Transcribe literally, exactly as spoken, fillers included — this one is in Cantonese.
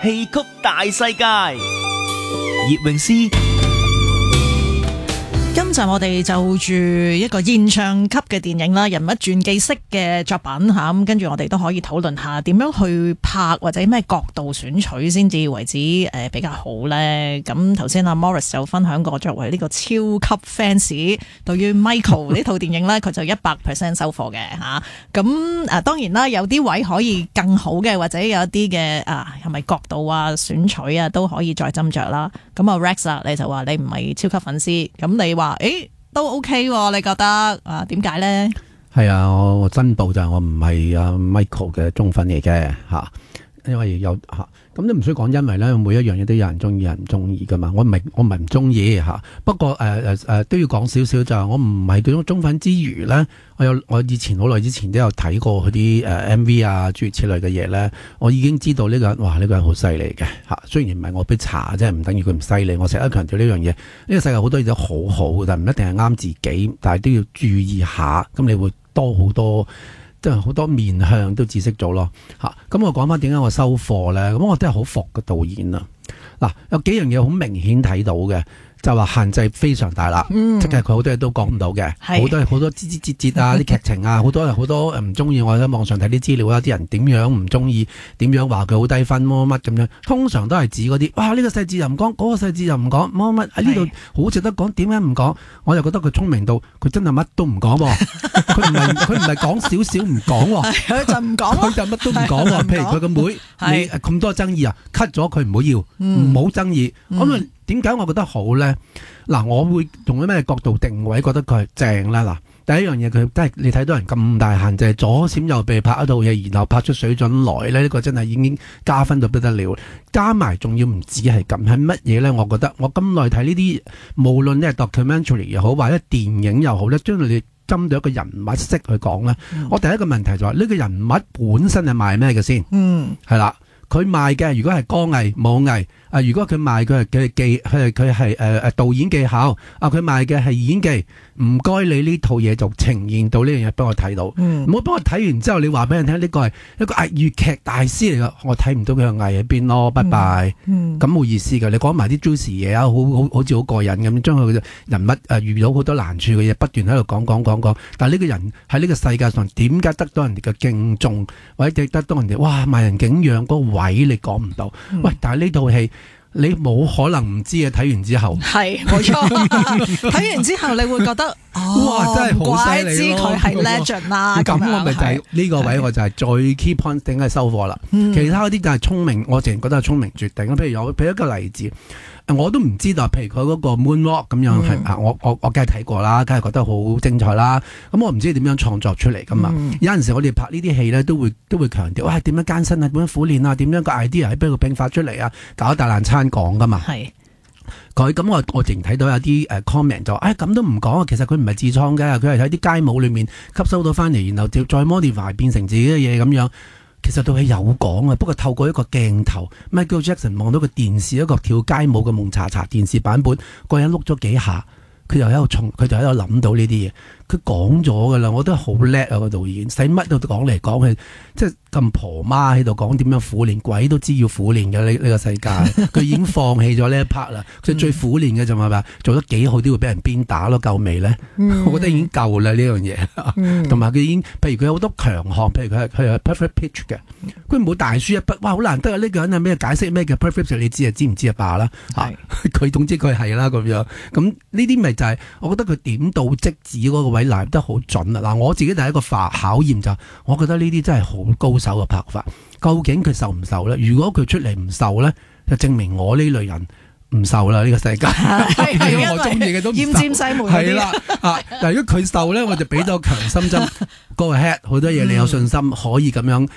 戲曲大世界，葉詠詩。 今集我哋就住一個現場級嘅電影啦，人物傳記式嘅作品吓，咁跟住我哋都可以討論下點樣去拍或者咩角度選取先至為之誒比較好咧。咁頭先阿 Morris 就分享過，作為呢個超級 fans， 對於 Michael 呢套電影咧，佢就一百 percent 收貨嘅吓。咁啊，當然啦，有啲位可以更好嘅，或者有啲嘅啊，係咪角度啊、選取啊都可以再斟酌啦。咁啊 Rex 啊，你就話你唔係超級粉絲，咁你話誒都 OK 喎？你覺得啊？點解咧？ 係啊，我我申報就係我唔係阿 Michael 嘅忠粉嚟嘅吓，因為有吓咁都唔需要講，因為咧每一樣嘢都有人中意，有人唔中意噶嘛。我唔係我唔係唔中意吓，不過誒誒誒都要講少少就係我唔係嗰種忠粉之餘咧，我有我以前好耐之前都有睇過佢啲誒 M V 啊諸如此類嘅嘢咧，我已經知道呢個人哇呢個人好犀利嘅吓，雖然唔係我俾查啫，唔等於佢唔犀利。我成日強調呢樣嘢，呢個世界好多嘢都好好，但唔一定係啱自己，但係都要注意下，咁你會多好多。即係好多面向都知識咗咯嚇，咁我講翻點解我收貨咧？咁我真係好服個導演啊！嗱，有幾樣嘢好明顯睇到嘅，就話限制非常大啦，嗯、即係佢好多嘢都講唔到嘅，好多好多枝枝節節啊，啲劇情啊，好多好多唔中意。我喺網上睇啲資料啊，啲人點樣唔中意，點樣話佢好低分乜乜咁樣，通常都係指嗰啲哇呢、呢個細節又唔講，嗰、嗰個細節又唔講，乜乜喺呢度好值得講，點解唔講？我就覺得佢聰明到佢真係乜都唔講喎，佢唔係佢唔係講少少唔講喎， 佢就唔講， 佢就乜都唔講喎。譬如佢個妹，妹，你咁多爭議啊 ，cut 咗佢唔好要，唔好、嗯、爭議。咁啊點解我覺得好咧？嗱，我會用啲咩角度定位，覺得佢係正啦。嗱，第一樣嘢佢真係你睇到人咁大限制，左閃右避拍一套嘢，然後拍出水準來咧，呢、呢個真係已經加分到不得了。加埋仲要唔止係咁，係乜嘢咧？我覺得我咁耐睇呢啲，無論呢係 documentary 又好，或者電影又好咧，將你針對一個人物式去講咧，嗯、我第一個問題就係、是、呢、呢個人物本身係賣咩嘅先？嗯，係啦。佢賣嘅如果係歌藝舞藝，啊如果佢賣佢係佢技佢係佢係誒誒導演技巧，啊佢賣嘅係演技，唔該你呢套嘢就呈現到呢樣嘢俾我睇到，唔好幫我睇完之後你話俾人聽呢個係一個粵劇大師嚟噶，我睇唔到佢嘅藝喺邊咯，拜拜，咁冇、嗯、意思噶，你講埋啲 juicy 嘢啊，好好好似好過癮咁，將佢嘅人物誒遇到好多難處嘅嘢不斷喺度講講講講，但係呢個人喺呢個世界上點解得到人哋嘅敬重，或者得到人哋哇萬人景仰嗰個位你講唔到，嗯、喂！但係呢套戲你冇可能唔知嘅，睇完之後係冇錯，睇完之後你會覺得哦，哇真係好犀利咯！佢係 legend 啦，咁我咪就係呢個位，我就係最 key point 定係收貨啦。嗯、其他嗰啲就係聰明，我淨係覺得係聰明絕頂。譬如有，譬如一個例子。我都唔知道，譬如佢嗰個 Moonwalk 咁樣係啊、嗯，我我我梗係睇過啦，梗係覺得好精彩啦。咁我唔知點樣創作出嚟噶嘛。嗯、有陣時我哋拍呢啲戲咧，都會都會強調，哇點樣艱辛啊，點樣苦練啊，點樣個 idea 喺邊度迸發出嚟啊，搞一大爛餐講噶嘛。係佢咁我我淨睇到有啲誒 comment 就，哎咁都唔講啊，其實佢唔係自創嘅，佢係喺啲街舞裏面吸收到翻嚟，然後再 modify 變成自己嘅嘢咁樣。其實套戲有講啊，不過透過一個鏡頭 ，Michael Jackson 望到個電視一個跳街舞嘅蒙查查電視版本，個人碌咗幾下，佢又喺度重，佢就喺度諗到呢啲嘢。佢講咗噶啦，我覺得好叻啊個導演，使乜都講嚟講去，即係咁婆媽喺度講點樣苦練，鬼都知要苦練嘅呢呢個世界。佢已經放棄咗呢一 part 啦，佢最苦練嘅就係話做得幾好都會俾人鞭打咯，夠未咧？嗯、我覺得已經夠啦呢樣嘢，同埋佢已經，譬如佢有好多強項，譬如佢係佢係 perfect pitch 嘅，佢唔會大書一筆，哇好難得啊！呢、這個人係咩解釋咩叫 perfect pitch？ 你知啊？知唔知啊？罷啦，佢總之佢係啦咁樣，咁呢啲咪就係、是、我覺得佢點到即止嗰個位拿得好準啦！嗱，我自己第一個考考驗就，我覺得呢啲真係好高手嘅拍法。究竟佢受唔受咧？如果佢出嚟唔受咧，就證明我呢類人唔受啦。呢、這個世界，如果我中意嘅都唔受。奄尖西門係啦，啊！但係如果佢受咧，我就俾到強心針，go ahead，好多嘢你有信心可以咁樣。